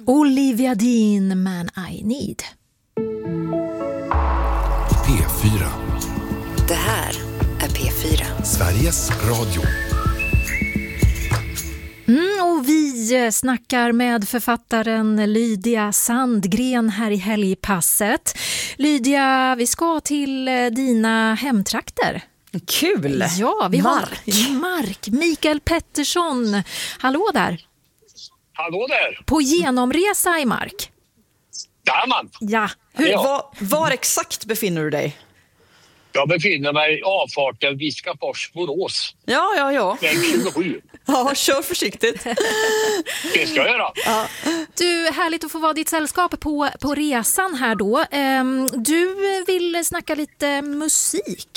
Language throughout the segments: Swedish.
Olivia Dean, Man I Need. P4. Det här är P4. Sveriges Radio. Och vi snackar med författaren Lydia Sandgren här i helgpasset. Lydia, vi ska till dina hemtrakter. Kul! Ja, vi har Mark. Mikael Pettersson. Hallå där. Hallå där. På genomresa i Mark. Jajamän. Ja. Var exakt befinner du dig? Jag befinner mig i avfarten Viskafors-Borås. Ja. Väg 27. Ja, kör försiktigt. Det ska jag göra. Ja. Du, härligt att få vara ditt sällskap på resan här då. Du vill snacka lite musik.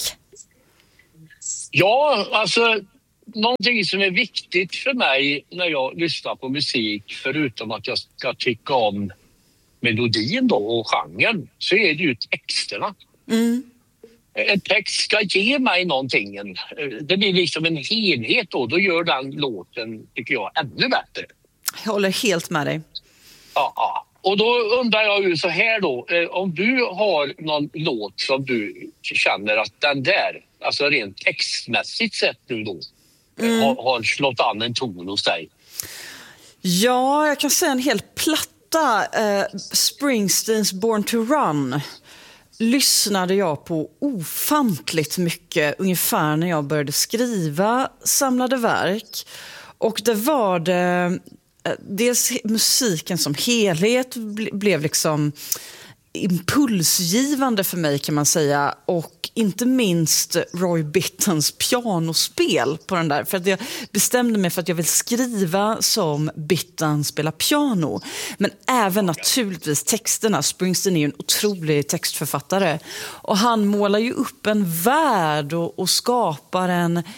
Ja, alltså någonting som är viktigt för mig när jag lyssnar på musik, förutom att jag ska tycka om melodin då och genren, så är det ju texterna. En text ska ge mig någonting. Det blir liksom en helhet då gör den låten, tycker jag, ännu bättre. Jag håller helt med dig. Ja. Och då undrar jag ju så här då, om du har någon låt som du känner att den där, alltså rent textmässigt sett nu då, har slått an en ton hos dig. Ja, jag kan säga en hel platta. Springsteens Born to Run lyssnade jag på ofantligt mycket ungefär när jag började skriva samlade verk. Och det var dels musiken som helhet blev liksom impulsgivande för mig, kan man säga, och inte minst Roy Bittens pianospel på den där, för att jag bestämde mig för att jag vill skriva som Bitten spelar piano, men även naturligtvis texterna. Springsteen är ju en otrolig textförfattare och han målar ju upp en värld och skapar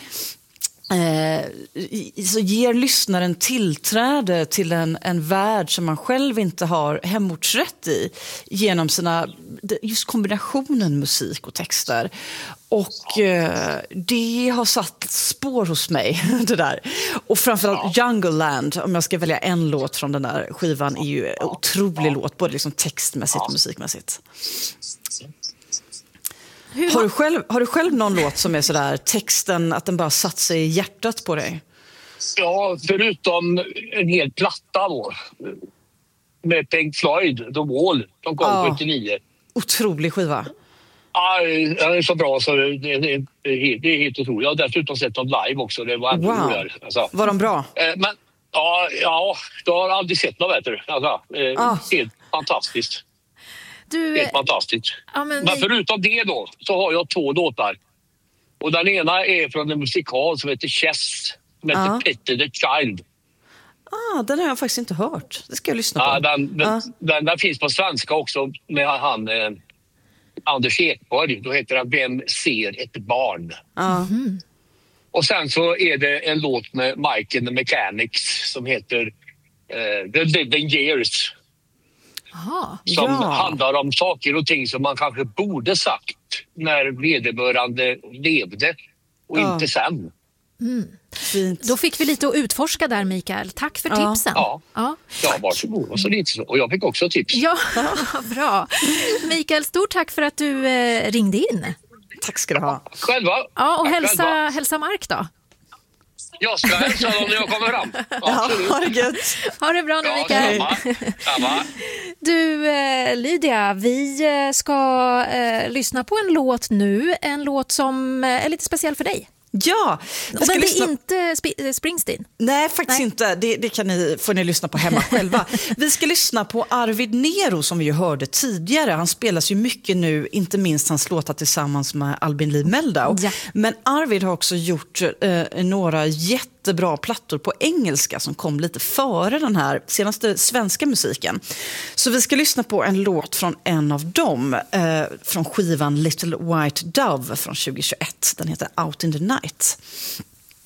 så ger lyssnaren tillträde till en värld som man själv inte har hemortsrätt i genom just kombinationen musik och texter. Och det har satt spår hos mig, det där. Och framförallt Jungle Land, om jag ska välja en låt från den där skivan, är ju en otrolig låt, både liksom textmässigt och musikmässigt. Har du själv någon låt som är sådär texten att den bara satt sig i hjärtat på dig? Ja, förutom en hel platta då med Pink Floyd, The Wall, som kom 79. Otrolig skiva. Ja, den är så bra så det är helt otroligt. Jag har dessutom sett dem live också. Det var ändå roligare. Alltså. Var de bra? Men ja, jag har aldrig sett något bättre. Alltså, helt fantastiskt. Helt fantastiskt. Ja, men förutom det då så har jag 2 låtar. Och den ena är från en musikal som heter Chess, som heter Peter the Child. Den har jag faktiskt inte hört. Det ska jag lyssna på. Den finns på svenska också med han Anders Ekborg. Då heter den Vem ser ett barn? Och sen så är det en låt med Mike and the Mechanics som heter The Living Years. Som handlar om saker och ting som man kanske borde sagt när vederbörande levde och inte sen. Fint. Då fick vi lite att utforska där, Mikael. Tack för tipsen. Ja, varsågod. Och så lite. Och jag fick också tips. Ja, bra. Mikael, stort tack för att du ringde in. Tack ska du ha. Själva. Ja, och hälsa Mark då. Jag ska hälsa dem när jag kommer fram. Ha det gött. Ha det bra nu, Mikael. Samma. Du, Lydia, vi ska lyssna på en låt nu. En låt som är lite speciell för dig. Ja, men det är inte Springsteen. Nej, faktiskt inte. Det får ni lyssna på hemma själva. Vi ska lyssna på Arvid Nero som vi ju hörde tidigare. Han spelas ju mycket nu, inte minst hans låtar tillsammans med Albin Lee Meldau. Ja. Men Arvid har också gjort några jättebra plattor på engelska som kom lite före den här senaste svenska musiken. Så vi ska lyssna på en låt från en av dem, från skivan Little White Dove från 2021. Den heter Out in the Night.